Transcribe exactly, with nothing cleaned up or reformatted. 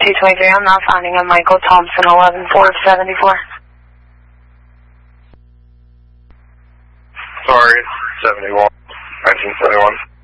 two twenty-three, I'm not finding a Michael Thompson, eleven four seventy-four. Sorry, seventy-one, nineteen seventy-one.